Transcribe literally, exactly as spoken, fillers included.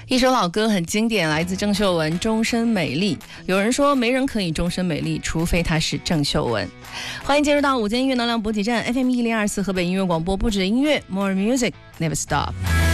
一首老歌很经典，来自郑秀文《终身美丽》。有人说没人可以终身美丽，除非他是郑秀文。欢迎进入到午间音乐能量补给站 F M 一零二四河北音乐广播，不止音乐 ，More Music Never Stop。